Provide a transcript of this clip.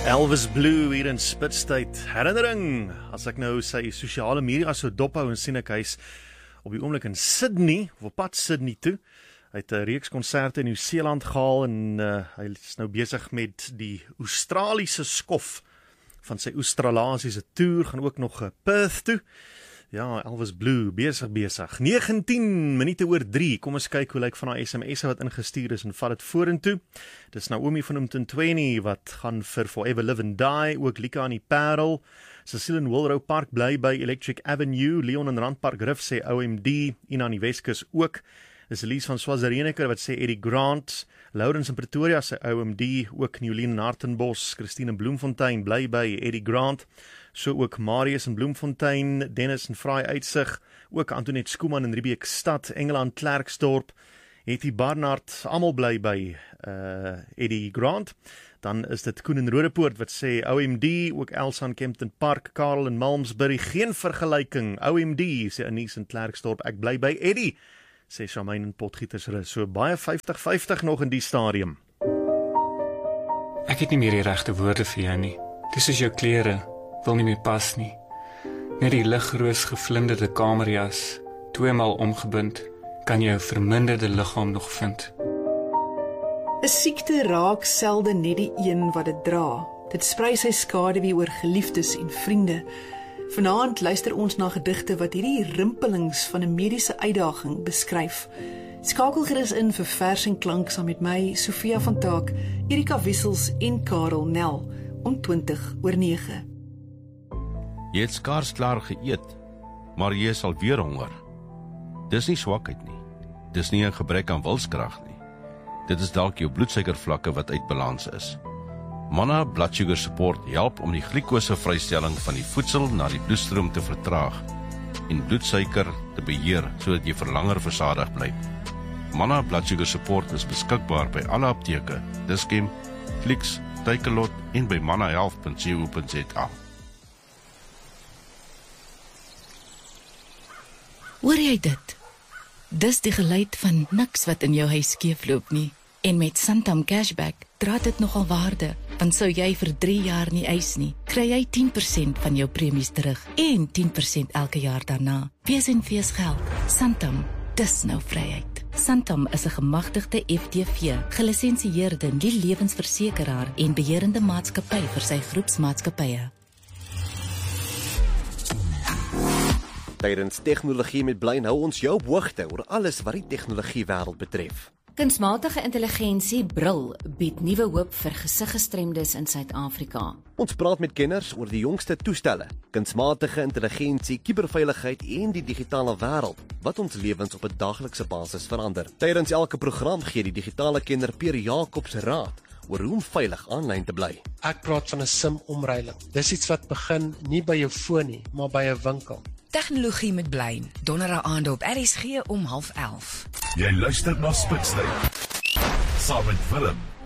Elvis Blue hier in Spitstyd. Herinnering, as ek nou sy sosiale media so dophou en sien ek hy's op die oomblik in Sydney, of op pad Sydney toe. Hy het 'n reeks konserte in Nieu-Seeland gehaal en hy is nou besig met die Australiese skof van sy Australasiese toer, gaan ook nog Perth toe. Ja, Elvis Blue, besig. 19 minute oor 3, kom ons kyk hoe lyk van haar SMS'e wat ingestuur is en vat dit vorentoe. Dis Naomi van Umtentweni wat gaan vir Forever Live and Die, ook Lika aan die Parel. Cecile in Wilrow Park bly by Electric Avenue, Leon in Randpark Riff sê OMD, Ina aan die Weskus ook. Dis Elise van Swazireneker wat sê Eddie Grant, Laurens in Pretoria sê OMD, ook Niolien in Hartenbos, Christine in Bloemfontein bly by Eddie Grant, so ook Marius in Bloemfontein, Dennis in Fraai Uitsig, ook Antoinette Skooman in Riebeekstad, Engeland Klerksdorp, Hetty Barnard, almal bly by Eddie Grant. Dan is dit Koen in Rodepoort wat sê OMD, ook Elsa in Kempton Park, Karel in Malmesbury, geen vergelyking, OMD, sê Anise in Klerksdorp, ek bly by Eddie, sê Charmaine in Potgietersrus, so baie 50-50 nog in die stadium. Ek het nie meer die regte woorde vir jou nie. Dis soos jou klere, wil nie meer pas nie. Net die ligroos gevlinderde kamerjas, 2 maal omgebind, kan jou verminderde liggaam nog vind. 'n Siekte raak selde net die een wat dit dra. Dit sprei sy skaduwee oor geliefdes en vriende. Vanaand luister ons na gedigte wat hierdie rimpelings van 'n mediese uitdaging beskryf. Skakel gerus in vir vers en klank saam met my, Sofia van Taak, Erika Wissels en Karel Nel om 20:09. Jy het skaars klaar geëet, maar jy is alweer honger. Dis nie swakheid nie. Dis nie 'n gebrek aan wilskrag nie. Dit is dalk jou bloedsuikervlakke wat uit balans is. Manna Blood Sugar Support help om die glikosevrystelling van die voedsel na die bloedstroom te vertraag en bloedsuiker te beheer sodat jy vir langer versadig bly. Manna Blood Sugar Support is beskikbaar by alle apteke, Dis-Chem, Clicks, Takealot en by mannahealth.co.za. Hoor jy dit? Dis die geluid van niks wat in jou huis skeefloop nie. En met Santam Cashback dra dit nogal waarde, want sou jy vir 3 jaar nie eis nie, kry jy 10% van jou premies terug en 10% elke jaar daarna. Wees en fees geld. Santam, dis nou vryheid. Santam is 'n gemagtigde FTV, gelisensieerde nie-lewensversekeraar en beheerende maatskappy vir sy groepsmaatskappye. Tydens Tegnologie met Blyn hou ons jou op hoogte oor alles wat die tegnologiewêreld betref. Kunsmatige intelligensie bril bied nuwe hoop vir gesiggestremdes in Suid-Afrika. Ons praat met kenners oor die jongste toestelle, kunsmatige intelligensie, kuberveiligheid en die digitale wêreld wat ons lewens op 'n daaglikse basis verander. Tydens elke program gee die digitale kenner Pierre Jacobs raad oor hoe om veilig aanlyn te bly. Ek praat van 'n SIM-omreiling. Dis iets wat begin nie by jou foon nie, maar by 'n winkel. Tegnologie met Blyn, donderdag aande op RSG om 10:30. Jy luister na Spitstyd saam met Willem